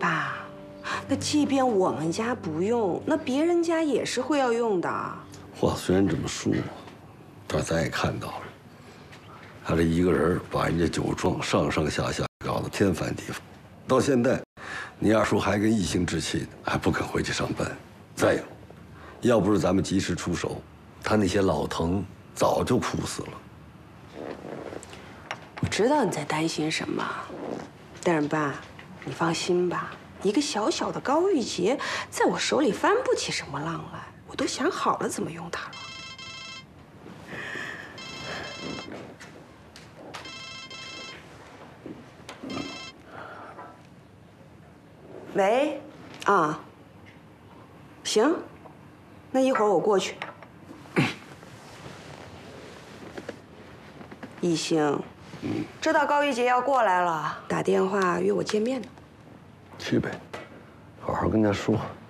爸，那即便我们家不用，那别人家也是会要用的。 话虽然这么说，但是咱也看到了，他这一个人把人家酒庄上上下下搞得天翻地覆，到现在，你二叔还跟一星置气的，还不肯回去上班。再有，要不是咱们及时出手，他那些老藤早就枯死了。 我知道你在担心什么，但是爸，你放心吧，一个小小的高玉洁，在我手里翻不起什么浪来，我都想好了怎么用它了。喂，啊，行，那一会儿我过去。一星，知道高玉洁要过来了，打电话约我见面呢。 去呗，好好跟人家说。